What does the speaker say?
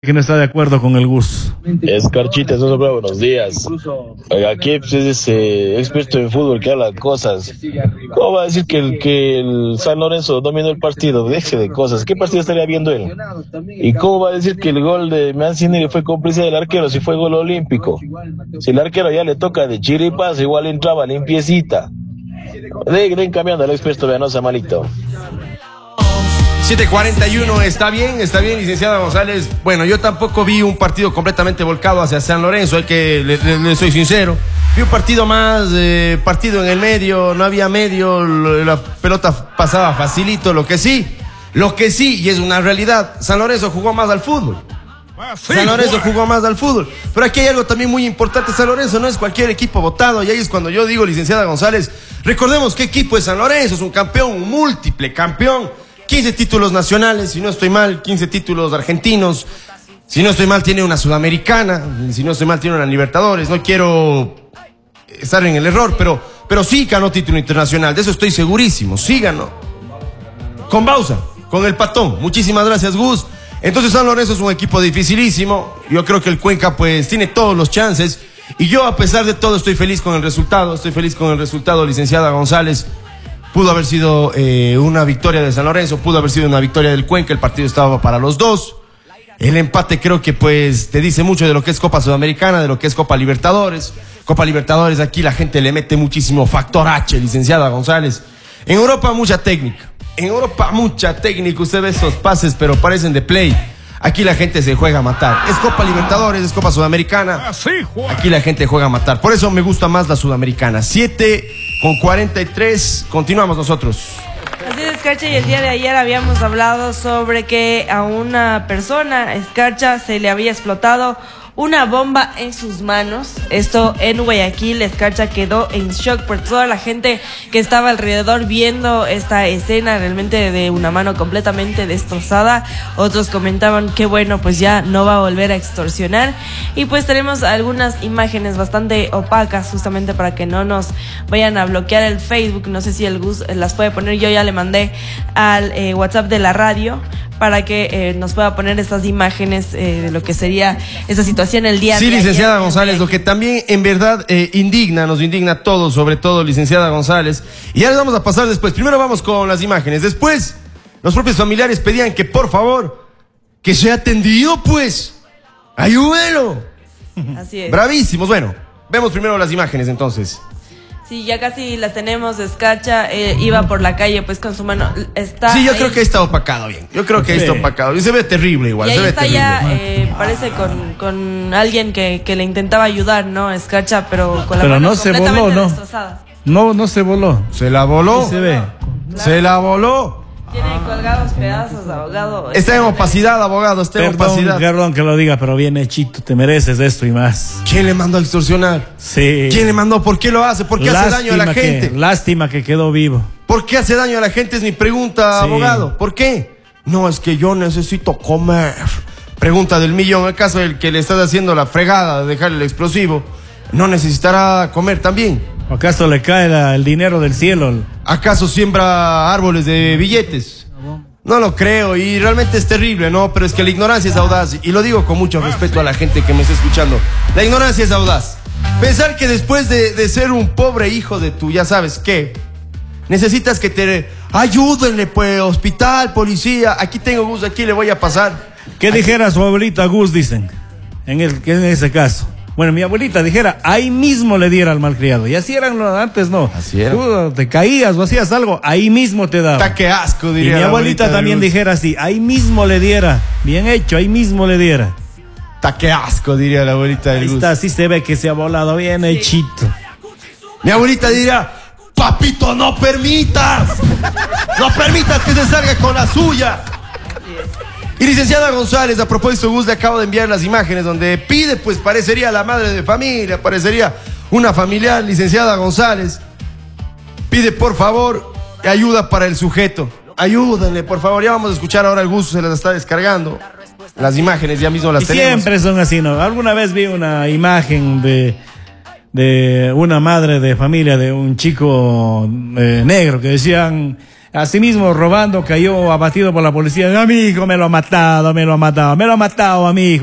Que no está de acuerdo con el Gus. Escarchita, eso sobra, buenos días. Oiga, aquí pues, es ese experto en fútbol que habla cosas. ¿Cómo va a decir que el San Lorenzo dominó el partido? Déjese de cosas. ¿Qué partido estaría viendo él? ¿Y cómo va a decir que el gol de Mancini fue cómplice del arquero si fue gol olímpico? Si el arquero ya le toca de chiripas, igual entraba limpiecita. Den cambiando al experto, vean, no sea malito. 7:41, está bien, licenciada González. Bueno, yo tampoco vi un partido completamente volcado hacia San Lorenzo, hay que le soy sincero. Vi un partido más, partido en el medio, no había medio, la pelota pasaba facilito, lo que sí, y es una realidad, San Lorenzo jugó más al fútbol. San Lorenzo jugó más al fútbol. Pero aquí hay algo también muy importante. San Lorenzo no es cualquier equipo votado. Y ahí es cuando yo digo, licenciada González, recordemos qué equipo es San Lorenzo. Es un campeón, un múltiple campeón. 15 títulos nacionales, si no estoy mal, 15 títulos argentinos. Si no estoy mal, tiene una sudamericana. Si no estoy mal, tiene una Libertadores. No quiero estar en el error, pero sí ganó título internacional. De eso estoy segurísimo. Sí ganó. Con Bausa, con el Patón. Muchísimas gracias, Gus. Entonces San Lorenzo es un equipo dificilísimo. Yo creo que el Cuenca pues tiene todos los chances. Y yo a pesar de todo estoy feliz con el resultado. Licenciada González. Pudo haber sido una victoria de San Lorenzo, pudo haber sido una victoria del Cuenca. El partido estaba para los dos. El empate creo que pues te dice mucho de lo que es Copa Sudamericana, de lo que es Copa Libertadores. Copa Libertadores aquí la gente le mete muchísimo factor H, licenciada González. En Europa mucha técnica. Usted ve esos pases, pero parecen de play. Aquí la gente se juega a matar. Es Copa Libertadores, es Copa Sudamericana. Aquí la gente juega a matar. Por eso me gusta más la Sudamericana. 7:43. Continuamos nosotros. Así es, Escarcha, y el día de ayer habíamos hablado sobre que a una persona, Escarcha, se le había explotado una bomba en sus manos. Esto en Guayaquil. Escarcha quedó en shock por toda la gente que estaba alrededor viendo esta escena, realmente de una mano completamente destrozada. Otros comentaban que bueno, pues ya no va a volver a extorsionar. Y pues tenemos algunas imágenes bastante opacas justamente para que no nos vayan a bloquear el Facebook. No sé si el Gus las puede poner. Yo ya le mandé al WhatsApp de la radio para que nos pueda poner estas imágenes de lo que sería esa situación el día de ayer. Sí, licenciada González, lo que también en verdad nos indigna a todos, sobre todo, licenciada González. Y ya les vamos a pasar después. Primero vamos con las imágenes. Después, los propios familiares pedían que por favor, que sea atendido, pues. Ayúdenlo. Así es. Bravísimos. Bueno, vemos primero las imágenes entonces. Sí, ya casi las tenemos. Escarcha iba por la calle pues con su mano. Sí, yo creo que está opacado bien. Y se ve terrible igual. Y ahí se ve está terrible. Ya, parece con alguien que le intentaba ayudar, ¿no? Escarcha, pero con la pero mano no se completamente voló, ¿no? destrozada. No se voló. Se la voló. Sí se ve. Claro. Se la voló. Tiene colgados pedazos, abogado. Está en opacidad, abogado. Está en opacidad. Perdón que lo diga, pero bien hechito. Te mereces esto y más. ¿Quién le mandó a extorsionar? Sí. ¿Quién le mandó? ¿Por qué lo hace? ¿Por qué hace daño a la gente? Lástima que quedó vivo. ¿Por qué hace daño a la gente? Es mi pregunta, Sí. abogado. ¿Por qué? No, es que yo necesito comer. Pregunta del millón. En el caso del que le estás haciendo la fregada de dejar el explosivo, ¿no necesitará comer también? ¿Acaso le cae el dinero del cielo? ¿Acaso siembra árboles de billetes? No lo creo y realmente es terrible, ¿no? Pero es que la ignorancia es audaz y lo digo con mucho respeto a la gente que me está escuchando. La ignorancia es audaz. Pensar que después de ser un pobre hijo de tu, ya sabes qué, necesitas que te ayúdenle, pues, hospital, policía. Aquí tengo Gus, aquí le voy a pasar. ¿Qué dijera su abuelita Gus, dicen? En ese caso. Bueno, mi abuelita dijera, ahí mismo le diera al malcriado. Y así eran antes, ¿no? Así era. Tú te caías o hacías algo, ahí mismo te daba. Está que asco, diría. Y mi abuelita también dijera así, ahí mismo le diera. Bien hecho, ahí mismo le diera. Está que asco, diría la abuelita del Ahí Gus. está, sí se ve que se ha volado bien hechito. Mi abuelita diría, papito, no permitas que se salga con la suya. Y licenciada González, a propósito, Gus le acabo de enviar las imágenes donde pide, pues parecería la madre de familia, parecería una familiar, licenciada González. Pide, por favor, ayuda para el sujeto. Ayúdenle, por favor. Ya vamos a escuchar ahora, el Gus se las está descargando. Las imágenes ya mismo las tenemos. Siempre son así, ¿no? Alguna vez vi una imagen de una madre de familia de un chico negro que decían... Asimismo, robando, cayó abatido por la policía. A mi hijo me lo ha matado, a mi hijo.